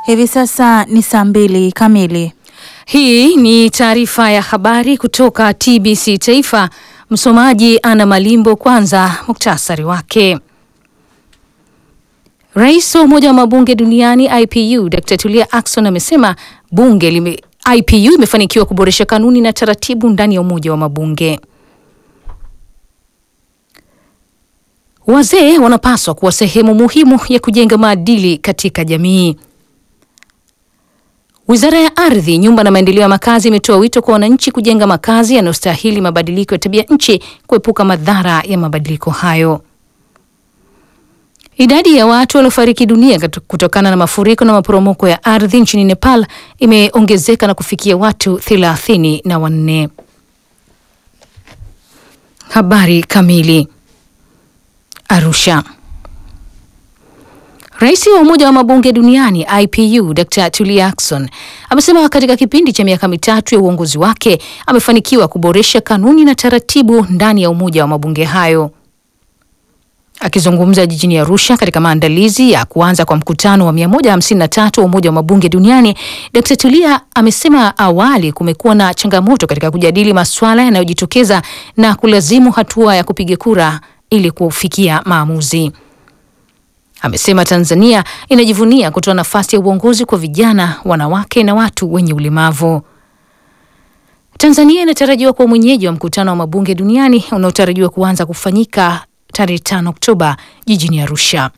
Hivi sasa ni saa 2 kamili. Hii ni taarifa ya habari kutoka TBC Taifa. Msomaji Ana Malimbo. Kwanza muktasari wake. Rais wa Umoja wa Mabunge Duniani IPU Dr. Tulia Ackson amesema IPU imefanikiwa kuboresha kanuni na taratibu ndani ya Umoja wa Mabunge. Wazee wanapaswa kuwa sehemu muhimu ya kujenga maadili katika jamii. Wizara ya Ardhi, Nyumba na Maendeleo ya Makazi imetoa wito kwa wananchi kujenga makazi yanayostahili mabadiliko ya tabia nchi, kuepuka madhara ya mabadiliko hayo. Idadi ya watu waliofariki dunia kutokana na mafuriko na maporomoko ya ardhi nchini Nepal imeongezeka na kufikia watu 34. Habari kamili. Arusha. Rais wa Umoja wa Mabunge Duniani IPU Dr. Tulia Ackson amesema katika kipindi cha miaka 3 ya uongozi wake amefanikiwa kuboresha kanuni na taratibu ndani ya Umoja wa Mabunge hayo. Akizungumza jijini Arusha katika maandalizi ya kuanza kwa mkutano wa 153 wa Umoja wa Mabunge Duniani, Dr. Tulia amesema awali kumekuwa na changamoto katika kujadili masuala yanayojitokeza na kulazimu hatua ya kupiga kura ili kufikia maamuzi. Amesema Tanzania inajivunia kutoa nafasi ya uongozi kwa vijana, wanawake na watu wenye ulemavu. Tanzania inatarajiwa kuwa mwenyeji wa mkutano wa mabunge duniani unaotarajiwa kuanza kufanyika tarehe 5 Oktoba jijini Arusha.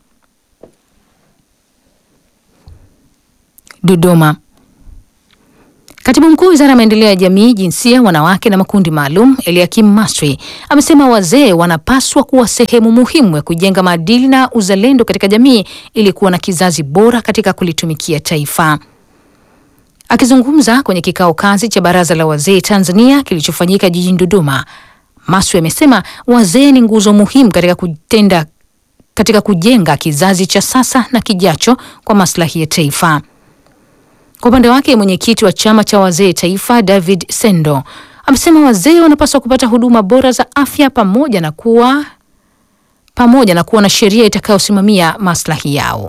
Dodoma. Katibu Mkuu Wizara ya Maendeleo ya Jamii, Jinsia, Wanawake na Makundi Maalum, Eliakim Maswi amesema wazee wanapaswa kuwa sehemu muhimu ya kujenga maadili na uzalendo katika jamii ili kuwa na kizazi bora katika kulitumikia taifa. Akizungumza kwenye kikao kazi cha Baraza la Wazee Tanzania kilichofanyika jijini Dodoma, Maswi amesema wazee ni nguzo muhimu katika kujenga kizazi cha sasa na kijacho kwa maslahi ya taifa. Kwa upande wake, mwenyekiti wa chama cha wazee taifa David Sendo amesema wazee wanapaswa kupata huduma bora za afya pamoja na kuwa na sheria itakayosimamia maslahi yao.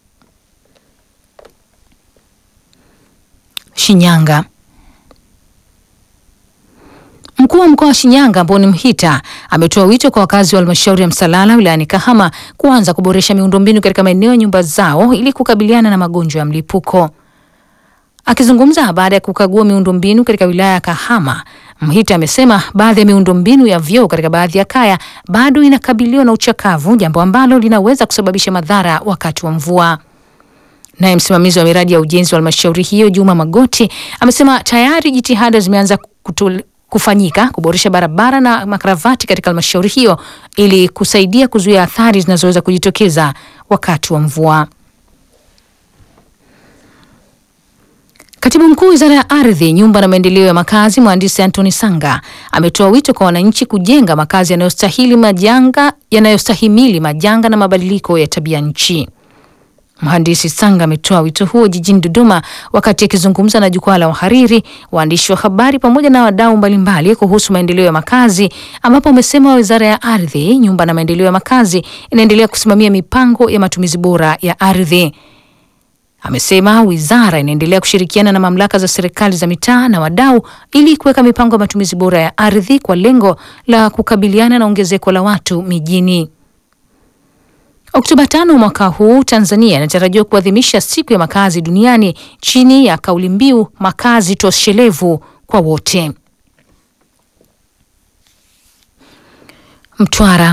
Shinyanga. Mkuu wa mkoa wa Shinyanga Mboni Mhita ametoa wito kwa wakazi wa halmashauri ya Msalala wilayani Kahama kuanza kuboresha miundombinu katika maeneo ya nyumba zao ili kukabiliana na magonjwa ya mlipuko. Akizungumza baada ya kukagua miundombinu katika wilaya ya Kahama, Mhita amesema baadhi ya miundombinu ya vyoo katika baadhi ya kaya bado inakabiliwa na uchakavu, jambo ambalo linaweza kusababisha madhara wakati wa mvua. Naye msimamizi wa miradi ya ujenzi wa halmashauri hiyo Juma Magoti amesema tayari jitihada zimeanza kufanyika kuboresha barabara na makaravati katika halmashauri hiyo ili kusaidia kuzuia athari zinazoweza kujitokeza wakati wa mvua. Katibu Mkuu Wizara ya Ardhi, Nyumba na Maendeleo ya Makazi, Mhandisi Anthony Sanga ametoa wito kwa wananchi kujenga makazi yanayostahimili majanga na mabadiliko ya tabia nchi. Mhandisi Sanga ametoa wito huo jijini Dodoma wakati akizungumza na jukwaa la wahariri, waandishi wa habari pamoja na wadau mbalimbali kuhusu maendeleo ya makazi, ambapo amesema Wizara ya Ardhi, Nyumba na Maendeleo ya Makazi inaendelea kusimamia mipango ya matumizi bora ya ardhi. Amesema wizara inaendelea kushirikiana na mamlaka za serikali za mitaa na wadau ili kuweka mipango ya matumizi bora ya ardhi kwa lengo la kukabiliana na ongezeko la watu mijini. Oktoba 5 mwaka huu, Tanzania inatarajiwa kuadhimisha siku ya makazi duniani chini ya kauli mbiu makazi toshelevu kwa wote. Mtwara.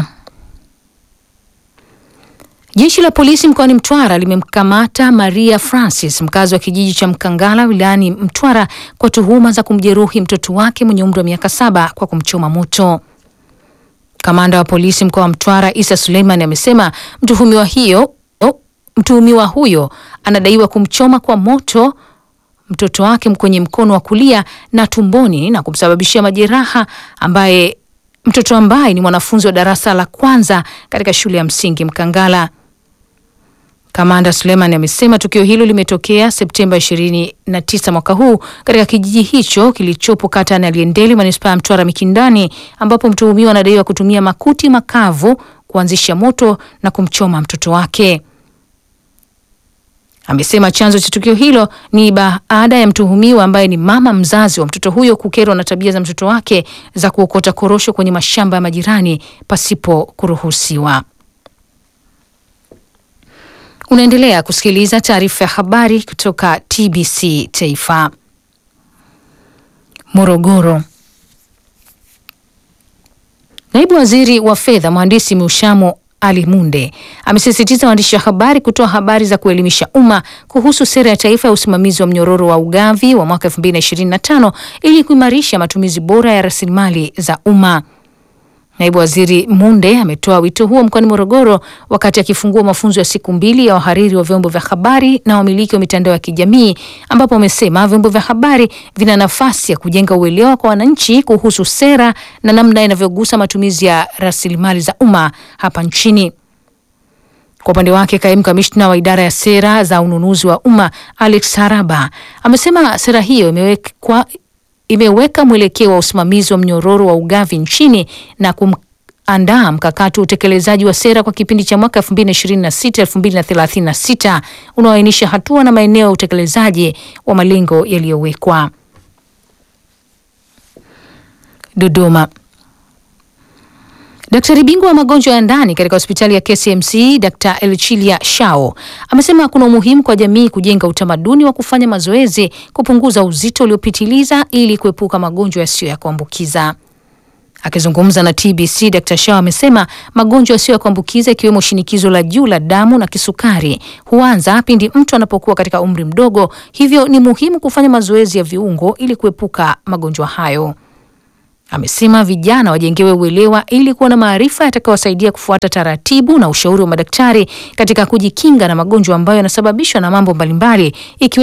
Jeshi la polisi mkoani Mtwara limemkamata Maria Francis, mkazi wa kijiji cha Mkangala wilayani Mtwara, kwa tuhuma za kumjeruhi mtoto wake mwenye umri wa miaka 7 kwa kumchoma moto. Kamanda wa polisi mkoa wa Mtwara Isa Suleiman amesema mtuhumiwa huyo anadaiwa kumchoma kwa moto mtoto wake kwenye mkono wa kulia na tumboni na kumsababishia majeraha, mtoto ambaye ni mwanafunzi wa darasa la kwanza katika shule ya msingi Mkangala. Kamanda Suleiman amesema tukio hilo limetokea Septemba 29 mwaka huu katika kijiji hicho kilichopo kata ya Naliendele, manispaa ya Mtwara Mikindani, ambapo mtuhumiwa anadaiwa kutumia makuti makavu kuanzisha moto na kumchoma mtoto wake. Amesema chanzo cha tukio hilo ni baada ya mtuhumiwa ambaye ni mama mzazi wa mtoto huyo kukerwa na tabia za mtoto wake za kuokota korosho kwenye mashamba ya majirani pasipo kuruhusiwa. Unaendelea kusikiliza taarifa ya habari kutoka TBC Taifa. Morogoro. Naibu Waziri wa Fedha Mhandisi Mushamo Ali Munde amesisitiza waandishi wa habari kutoa habari za kuelimisha umma kuhusu sera ya taifa ya usimamizi wa mnyororo wa ugavi wa mwaka 2025 ili kuimarisha matumizi bora ya rasilimali za umma. Naibu Waziri Munde ametoa wito huo mkoani Morogoro wakati akifungua mafunzo ya siku 2 ya wahariri wa vyombo vya habari na wamiliki wa mitandao ya kijamii, ambapo amesema vyombo vya habari vina nafasi ya kujenga uelewa kwa wananchi kuhusu sera na namna inavyogusa matumizi ya rasilimali za umma hapa nchini. Kwa upande wake, kaimu kamishna wa idara ya sera za ununuzi wa umma Alex Haraba amesema sera hiyo imeweka mwelekeo wa usimamizi wa mnyororo wa ugavi nchini na kuandaa mkakati wa utekelezaji wa sera kwa kipindi cha mwaka 2026-2036 unaoainisha hatua na maeneo ya utekelezaji wa malengo yaliyowekwa. Dodoma. Daktari bingwa wa magonjwa ya ndani katika hospitali ya KCMC Dr. Elchilia Shao amesema kuna umuhimu kwa jamii kujenga utamaduni wa kufanya mazoezi, kupunguza uzito uliopitiliza ili kuepuka magonjwa yasiyo ya kuambukiza. Akizungumza na TBC, Dr. Shao amesema magonjwa yasiyo ya kuambukiza ikiwemo shinikizo la juu la damu na kisukari huanza pindi mtu anapokuwa katika umri mdogo, hivyo ni muhimu kufanya mazoezi ya viungo ili kuepuka magonjwa hayo. Amesema vijana wajengewe uelewa ili kuwa na maarifa yatakayowasaidia kufuata taratibu na ushauri wa madaktari katika kujikinga na magonjwa ambayo yanasababishwa na mambo mbalimbali ikiwa